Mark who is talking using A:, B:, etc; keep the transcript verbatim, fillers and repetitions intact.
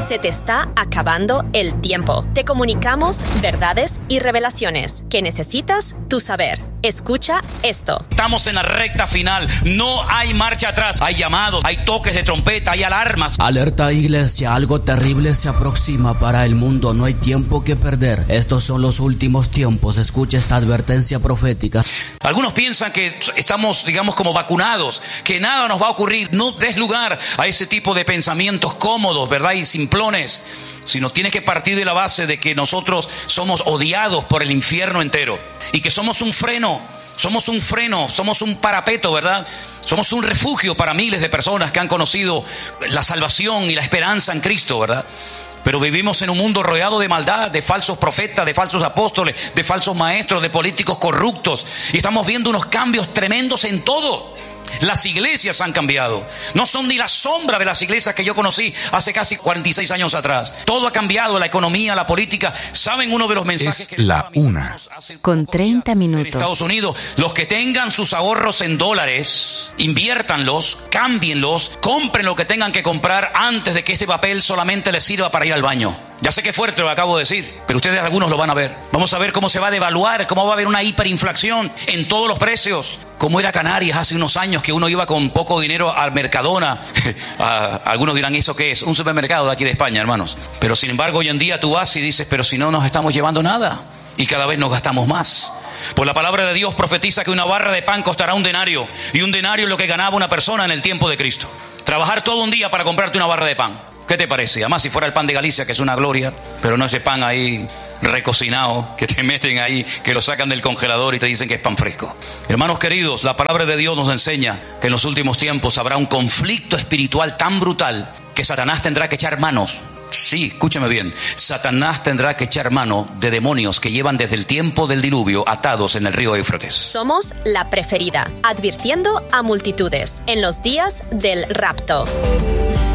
A: Se te está acabando el tiempo. Te comunicamos verdades y revelaciones que necesitas tú saber. Escucha esto.
B: Estamos en la recta final. No hay marcha atrás. Hay llamados, hay toques de trompeta, hay alarmas.
C: Alerta, iglesia, algo terrible se aproxima para el mundo. No hay tiempo que perder. Estos son los últimos tiempos. Escucha esta advertencia profética.
B: Algunos piensan que estamos, digamos, como vacunados, que nada nos va a ocurrir. No des lugar a ese tipo de pensamientos cómodos, ¿verdad? Y simplones. Sino tienes que partir de la base de que nosotros somos odiados por el infierno entero y que somos un freno, somos un freno, somos un parapeto, ¿verdad? Somos un refugio para miles de personas que han conocido la salvación y la esperanza en Cristo, ¿verdad? Pero vivimos en un mundo rodeado de maldad, de falsos profetas, de falsos apóstoles, de falsos maestros, de políticos corruptos, y estamos viendo unos cambios tremendos en todo. Las iglesias han cambiado. No son ni la sombra de las iglesias que yo conocí hace casi cuarenta y seis años atrás. Todo ha cambiado, la economía, la política. ¿Saben uno de los mensajes
D: es
B: que
D: la una
E: con treinta minutos
B: en Estados Unidos? Los que tengan sus ahorros en dólares, inviértanlos, cámbienlos, compren lo que tengan que comprar antes de que ese papel solamente les sirva para ir al baño. Ya sé que es fuerte lo que acabo de decir, pero ustedes algunos lo van a ver. Vamos a ver cómo se va a devaluar, cómo va a haber una hiperinflación en todos los precios. Como era Canarias hace unos años, que uno iba con poco dinero al Mercadona. Algunos dirán, ¿eso qué es? Un supermercado de aquí de España, hermanos. Pero sin embargo, hoy en día tú vas y dices, pero si no nos estamos llevando nada. Y cada vez nos gastamos más. Pues la palabra de Dios profetiza que una barra de pan costará un denario. Y un denario es lo que ganaba una persona en el tiempo de Cristo. Trabajar todo un día para comprarte una barra de pan. ¿Qué te parece? Además, si fuera el pan de Galicia, que es una gloria, pero no ese pan ahí recocinado, que te meten ahí, que lo sacan del congelador y te dicen que es pan fresco. Hermanos queridos, la palabra de Dios nos enseña que en los últimos tiempos habrá un conflicto espiritual tan brutal que Satanás tendrá que echar manos. Sí, escúchame bien. Satanás tendrá que echar mano de demonios que llevan desde el tiempo del diluvio atados en el río Éufrates.
A: Somos la preferida, advirtiendo a multitudes en los días del rapto.